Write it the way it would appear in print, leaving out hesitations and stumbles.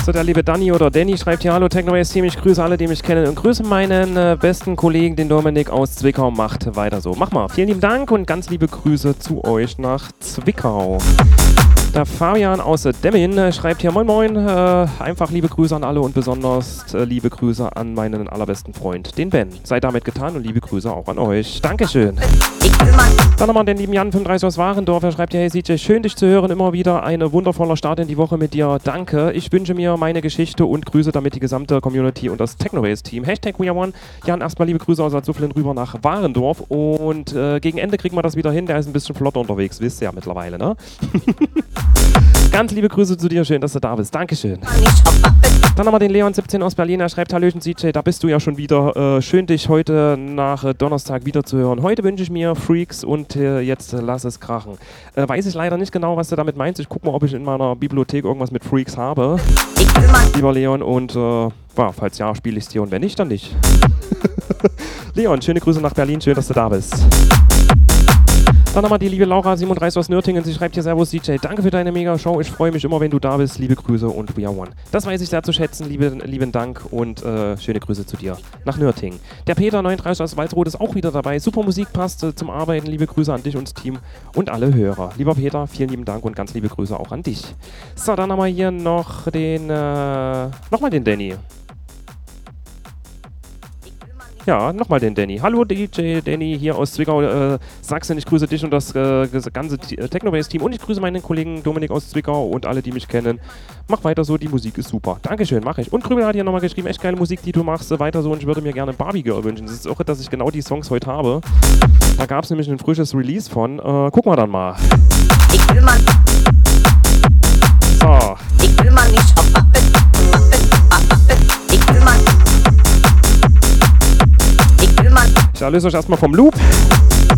So, der liebe Danny oder Danny schreibt hier: Hallo Techno-Team, ich grüße alle, die mich kennen und grüße meinen besten Kollegen, den Dominik aus Zwickau. Macht weiter so. Mach mal. Vielen lieben Dank und ganz liebe Grüße zu euch nach Zwickau. Der Fabian aus Demmin schreibt hier: Moin Moin, einfach liebe Grüße an alle und besonders liebe Grüße an meinen allerbesten Freund, den Ben. Sei damit getan und liebe Grüße auch an euch. Dankeschön. Dann nochmal den lieben Jan 35 aus Warendorf. Er schreibt hier: Hey CJ, schön dich zu hören, immer wieder ein wundervoller Start in die Woche mit dir. Danke. Ich wünsche mir meine Geschichte und grüße damit die gesamte Community und das Technobase-Team. Hashtag WeAreOne. Jan, erstmal liebe Grüße aus Azuflen rüber nach Warendorf und gegen Ende kriegen wir das wieder hin. Der ist ein bisschen flotter unterwegs, wisst ihr ja mittlerweile, ne? Ganz liebe Grüße zu dir, schön, dass du da bist. Dankeschön. Dann haben wir den Leon 17 aus Berlin, er schreibt: Hallöchen CJ, da bist du ja schon wieder. Schön, dich heute nach Donnerstag wieder zu hören. Heute wünsche ich mir Freaks und jetzt lass es krachen. Weiß ich leider nicht genau, was du damit meinst. Ich gucke mal, ob ich in meiner Bibliothek irgendwas mit Freaks habe. Lieber Leon, und falls ja, spiele ich es dir, und wenn nicht, dann nicht. Leon, schöne Grüße nach Berlin, schön, dass du da bist. Dann nochmal die liebe Laura 37 aus Nürtingen. Sie schreibt hier: Servus DJ, danke für deine Mega-Show. Ich freue mich immer, wenn du da bist. Liebe Grüße und WeAreOne. Das weiß ich sehr zu schätzen. Lieben Dank und schöne Grüße zu dir nach Nürtingen. Der Peter 39 aus Walsrode ist auch wieder dabei. Super Musik, passt zum Arbeiten. Liebe Grüße an dich und das Team und alle Hörer. Lieber Peter, vielen lieben Dank und ganz liebe Grüße auch an dich. So, dann haben wir hier noch den Danny. Ja, nochmal den Danny. Hallo DJ Danny hier aus Zwickau, Sachsen. Ich grüße dich und das ganze Technobase-Team und ich grüße meinen Kollegen Dominik aus Zwickau und alle, die mich kennen. Mach weiter so, die Musik ist super. Dankeschön, mach ich. Und Krümel hat hier nochmal geschrieben: Echt geile Musik, die du machst, weiter so, und ich würde mir gerne Barbie Girl wünschen. Es ist irre, dass ich genau die Songs heute habe. Da gab es nämlich ein frisches Release von. Gucken wir dann mal. Ich will mal. So. Ich will mal nicht auf Waffen. Ich will mal. Ich erlöse euch erstmal vom Loop.